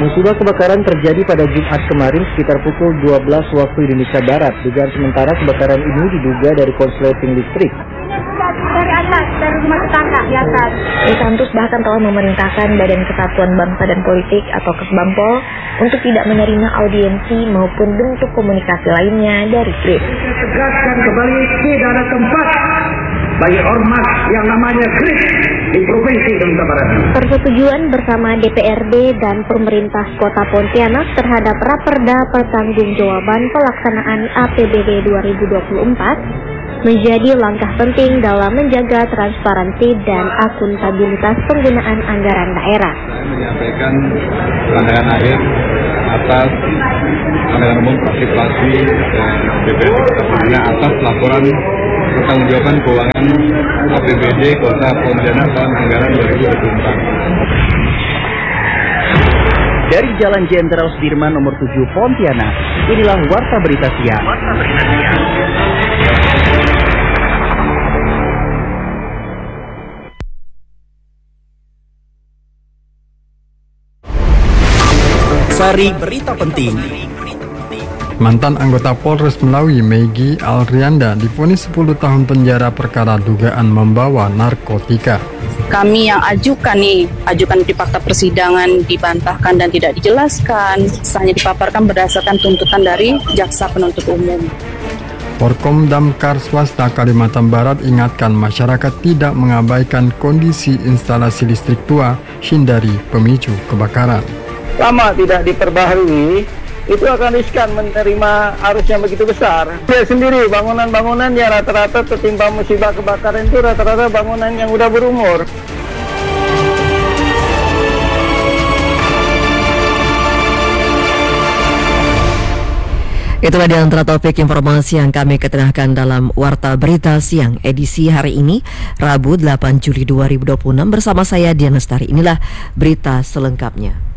Musibah kebakaran terjadi pada Jumat kemarin sekitar pukul 12 waktu Indonesia Barat. Dugaan sementara kebakaran ini diduga dari korsleting listrik. Dari atas, dari rumah tetangga di atas. Santus bahkan telah memerintahkan Badan Kesatuan Bangsa dan Politik atau Kesbangpol untuk tidak menerima audiensi maupun bentuk komunikasi lainnya dari GRIS. Tegaskan kembali tidak ada tempat bagi ormas yang namanya GRIS di Provinsi Kalimantan Barat. Persetujuan bersama DPRD dan pemerintah Kota Pontianak terhadap Raperda Pertanggungjawaban Pelaksanaan APBD 2024 menjadi langkah penting dalam menjaga transparansi dan akuntabilitas penggunaan anggaran daerah. Saya menyampaikan pandangan akhir atas anggaran umum partisipasi DPR Kota atas laporan pertanggungjawaban keuangan APBD Kota Pontianak tahun anggaran 2024. Dari Jalan Jenderal Sudirman nomor 7 Pontianak, inilah Warta Berita Siang. Sari berita penting. Mantan anggota Polres Melawi Megi Alrianda divonis 10 tahun penjara perkara dugaan membawa narkotika. Kami yang ajukan di fakta persidangan dibantahkan dan tidak dijelaskan, hanya dipaparkan berdasarkan tuntutan dari jaksa penuntut umum. Porkom Damkar Swasta Kalimantan Barat ingatkan masyarakat tidak mengabaikan kondisi instalasi listrik tua, hindari pemicu kebakaran. Lama tidak diperbaharui, itu akan riskan menerima arus yang begitu besar. Lihat sendiri bangunan-bangunan yang rata-rata tertimpa musibah kebakaran itu rata-rata bangunan yang udah berumur. Itulah di antara topik informasi yang kami ketengahkan dalam Warta Berita Siang edisi hari ini, Rabu 8 Juli 2026 bersama saya Diana Lestari. Inilah berita selengkapnya.